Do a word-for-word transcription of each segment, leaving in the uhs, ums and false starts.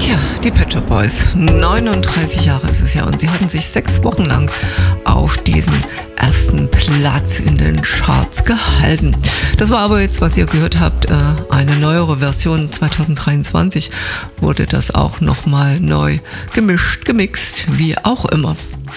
Tja, die Pet Shop Boys, neununddreißig Jahre ist es ja, und sie hatten sich sechs Wochen lang auf diesen ersten Platz in den Charts gehalten. Das war aber jetzt, was ihr gehört habt, eine neuere Version. zwanzig dreiundzwanzig wurde das auch nochmal neu gemischt, gemixt, wie auch immer.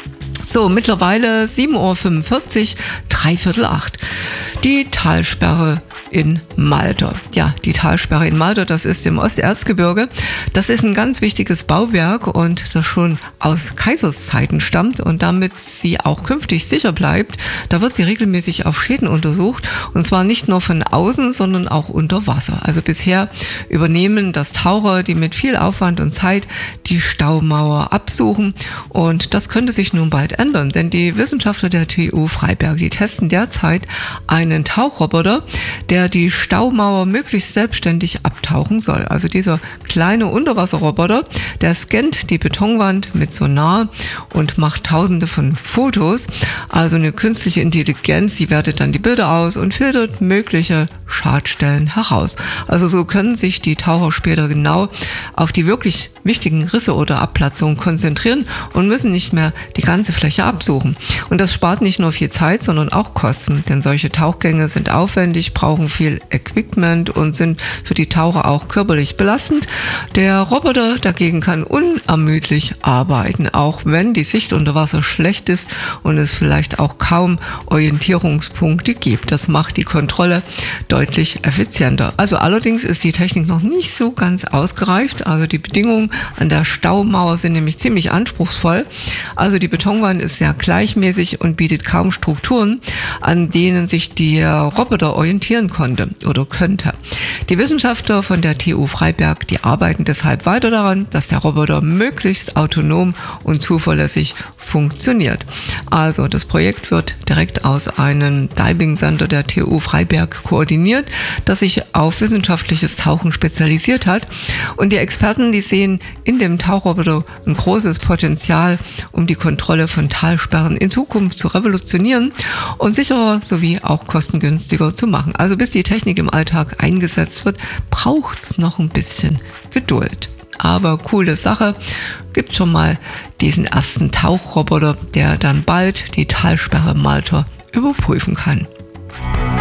So, mittlerweile sieben Uhr fünfundvierzig, dreiviertel acht. Die Talsperre in Malter. Ja, die Talsperre in Malter, das ist im Osterzgebirge. Das ist ein ganz wichtiges Bauwerk und das schon aus Kaiserszeiten stammt und damit sie auch künftig sicher bleibt, da wird sie regelmäßig auf Schäden untersucht, und zwar nicht nur von außen, sondern auch unter Wasser. Also bisher übernehmen das Taucher, die mit viel Aufwand und Zeit die Staumauer absuchen, und das könnte sich nun bald ändern, denn die Wissenschaftler der T U Freiberg, die testen derzeit einen Tauchroboter, der die Staumauer möglichst selbstständig abtauchen soll. Also dieser kleine Unterwasserroboter, der scannt die Betonwand mit Sonar und macht tausende von Fotos. Also eine künstliche Intelligenz, die wertet dann die Bilder aus und filtert mögliche Schadstellen heraus. Also so können sich die Taucher später genau auf die wirklich wichtigen Risse oder Abplatzungen konzentrieren und müssen nicht mehr die ganze Fläche absuchen. Und das spart nicht nur viel Zeit, sondern auch Kosten, denn solche Tauchgänge sind aufwendig, brauchen viel Equipment und sind für die Taucher auch körperlich belastend. Der Roboter dagegen kann unermüdlich arbeiten, auch wenn die Sicht unter Wasser schlecht ist und es vielleicht auch kaum Orientierungspunkte gibt. Das macht die Kontrolle deutlich effizienter. Also allerdings ist die Technik noch nicht so ganz ausgereift. Also die Bedingungen an der Staumauer sind nämlich ziemlich anspruchsvoll. Also die Betonwand ist sehr gleichmäßig und bietet kaum Strukturen, an denen sich der Roboter orientieren konnte oder könnte. Die Wissenschaftler von der T U Freiberg, die arbeiten deshalb weiter daran, dass der Roboter möglichst autonom und zuverlässig funktioniert. Also das Projekt wird direkt aus einem Diving Center der T U Freiberg koordiniert, das sich auf wissenschaftliches Tauchen spezialisiert hat. Und die Experten, die sehen in dem Tauchroboter ein großes Potenzial, um die Kontrolle von Talsperren in Zukunft zu revolutionieren und sicherer sowie auch kostengünstiger zu machen. Also bis die Technik im Alltag eingesetzt wird, braucht es noch ein bisschen Geduld. Aber coole Sache, gibt schon mal diesen ersten Tauchroboter, der dann bald die Talsperre Malta überprüfen kann.